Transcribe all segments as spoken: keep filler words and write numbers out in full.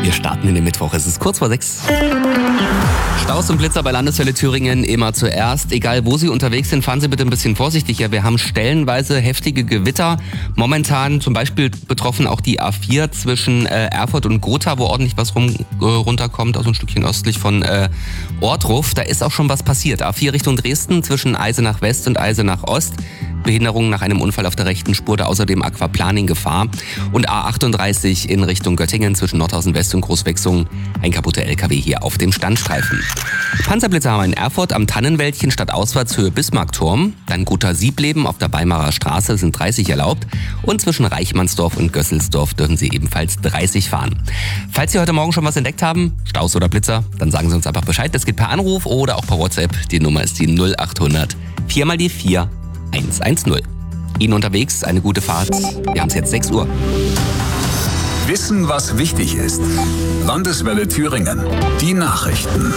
Wir starten in den Mittwoch. Es ist kurz vor sechs. Staus und Blitzer bei Landeswelle Thüringen immer zuerst. Egal wo Sie unterwegs sind, fahren Sie bitte ein bisschen vorsichtiger. Wir haben stellenweise heftige Gewitter. Momentan zum Beispiel betroffen auch die A vier zwischen äh, Erfurt und Gotha, wo ordentlich was rum, äh, runterkommt, also ein Stückchen östlich von äh, Ortruf. Da ist auch schon was passiert. A vier Richtung Dresden zwischen Eisenach West und Eisenach Ost. Behinderung nach einem Unfall auf der rechten Spur, da außerdem Aquaplaning-Gefahr. Und A achtunddreißig in Richtung Göttingen zwischen Nordhausen West und Großwechsung. Ein kaputter L K W hier auf dem Standstreifen. Panzerblitzer haben wir in Erfurt am Tannenwäldchen Stadtausfahrtshöhe Bismarckturm. Dann Gotha-Siebleben auf der Weimarer Straße sind dreißig erlaubt. Und zwischen Reichmannsdorf und Gösselsdorf dürfen Sie ebenfalls dreißig fahren. Falls Sie heute Morgen schon was entdeckt haben, Staus oder Blitzer, dann sagen Sie uns einfach Bescheid. Das geht per Anruf oder auch per WhatsApp. Die Nummer ist die null achthundert vier mal die vier eins eins null. Ihnen unterwegs eine gute Fahrt. Wir haben es jetzt sechs Uhr. Wissen, was wichtig ist. Landeswelle Thüringen. Die Nachrichten.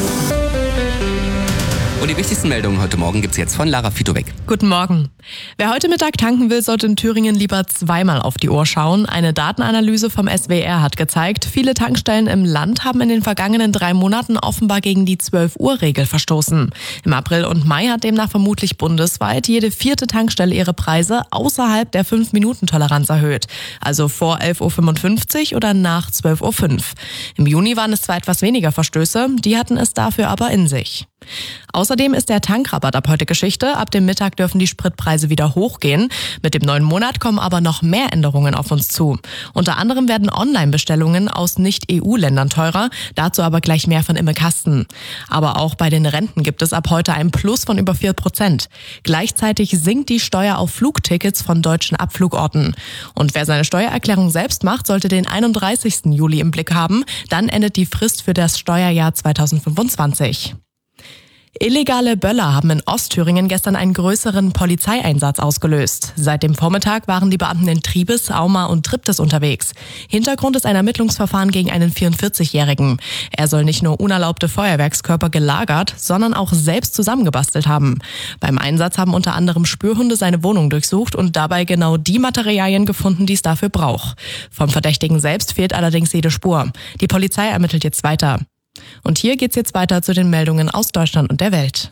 Und die wichtigsten Meldungen heute Morgen gibt's jetzt von Lara Fitowek. Guten Morgen. Wer heute Mittag tanken will, sollte in Thüringen lieber zweimal auf die Uhr schauen. Eine Datenanalyse vom S W R hat gezeigt, viele Tankstellen im Land haben in den vergangenen drei Monaten offenbar gegen die zwölf-Uhr-Regel verstoßen. Im April und Mai hat demnach vermutlich bundesweit jede vierte Tankstelle ihre Preise außerhalb der fünf-Minuten-Toleranz erhöht. Also vor elf Uhr fünfundfünfzig oder nach zwölf Uhr fünf. Im Juni waren es zwar etwas weniger Verstöße, die hatten es dafür aber in sich. Außerdem ist der Tankrabatt ab heute Geschichte. Ab dem Mittag dürfen die Spritpreise wieder hochgehen. Mit dem neuen Monat kommen aber noch mehr Änderungen auf uns zu. Unter anderem werden Online-Bestellungen aus Nicht-E U-Ländern teurer. Dazu aber gleich mehr von Imme Kasten. Aber auch bei den Renten gibt es ab heute ein Plus von über vier Prozent. Gleichzeitig sinkt die Steuer auf Flugtickets von deutschen Abflugorten. Und wer seine Steuererklärung selbst macht, sollte den einunddreißigsten Juli im Blick haben. Dann endet die Frist für das Steuerjahr zweitausendfünfundzwanzig. Illegale Böller haben in Ostthüringen gestern einen größeren Polizeieinsatz ausgelöst. Seit dem Vormittag waren die Beamten in Triebes, Auma und Triptis unterwegs. Hintergrund ist ein Ermittlungsverfahren gegen einen vierundvierzigjährigen. Er soll nicht nur unerlaubte Feuerwerkskörper gelagert, sondern auch selbst zusammengebastelt haben. Beim Einsatz haben unter anderem Spürhunde seine Wohnung durchsucht und dabei genau die Materialien gefunden, die es dafür braucht. Vom Verdächtigen selbst fehlt allerdings jede Spur. Die Polizei ermittelt jetzt weiter. Und hier geht's jetzt weiter zu den Meldungen aus Deutschland und der Welt.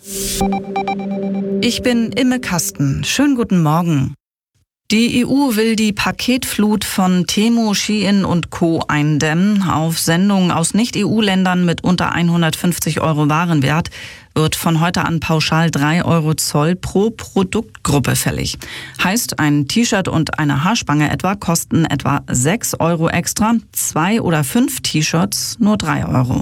Ich bin Imme Kasten. Schönen guten Morgen. Die E U will die Paketflut von Temu, Shein und Co. eindämmen. Auf Sendungen aus Nicht-E U-Ländern mit unter hundertfünfzig Euro Warenwert wird von heute an pauschal drei Euro Zoll pro Produktgruppe fällig. Heißt, ein T-Shirt und eine Haarspange etwa kosten etwa sechs Euro extra, zwei oder fünf T-Shirts nur drei Euro.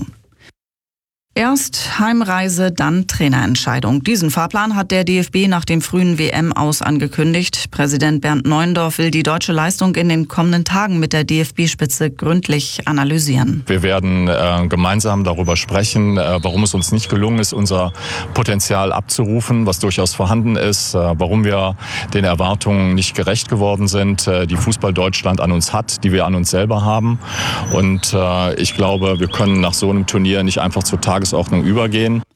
Erst Heimreise, dann Trainerentscheidung. Diesen Fahrplan hat der D F B nach dem frühen W M-Aus angekündigt. Präsident Bernd Neuendorf will die deutsche Leistung in den kommenden Tagen mit der D F B-Spitze gründlich analysieren. Wir werden äh, gemeinsam darüber sprechen, äh, warum es uns nicht gelungen ist, unser Potenzial abzurufen, was durchaus vorhanden ist, äh, warum wir den Erwartungen nicht gerecht geworden sind, äh, die Fußball Deutschland an uns hat, die wir an uns selber haben. Und äh, ich glaube, wir können nach so einem Turnier nicht einfach zur Tagesordnung übergehen.